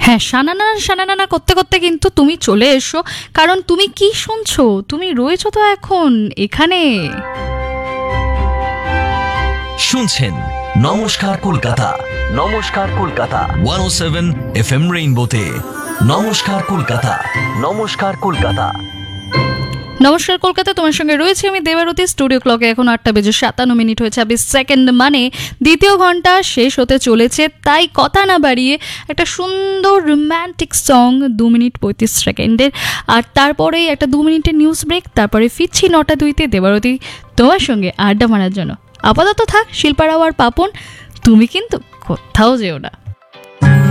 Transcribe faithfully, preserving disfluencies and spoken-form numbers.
হ্যাঁ, শানানা শানানা করতে করতে কিন্তু তুমি চলে এসো, কারণ তুমি কি শুনছো, তুমি রয়েছো তো এখন এখানে। শুনছেন নমস্কার কলকাতা, নমস্কার কলকাতা একশো সাত এফ এম রেইনবোতে। নমস্কার কলকাতা, নমস্কার কলকাতা। নমস্কার কলকাতা, তোমার সঙ্গে রয়েছে আমি দেবারতী। স্টুডিও ক্লকে এখন আটটা বেজে সাতান্ন মিনিট হয়েছে ছাব্বিশ সেকেন্ড, মানে দ্বিতীয় ঘন্টা শেষ হতে চলেছে। তাই কথা না বাড়িয়ে একটা সুন্দর রোম্যান্টিক সং দু মিনিট পঁয়ত্রিশ সেকেন্ডের, আর তারপরেই একটা দু মিনিটের নিউজ ব্রেক, তারপরে ফিরছি নটা দুইতে দেবারতী তোমার সঙ্গে আড্ডা মারার জন্য। আপাতত থাক শিল্পারাও আর পাপন, তুমি কিন্তু কোথাও যেও না।